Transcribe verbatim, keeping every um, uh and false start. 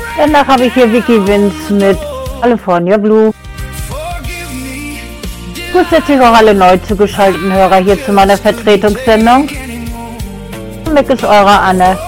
Danach habe ich hier Vicky Vince mit California Blue. Grüße euch auch alle neu zugeschalteten Hörer hier zu meiner Vertretungssendung. Mick ist eure Anne.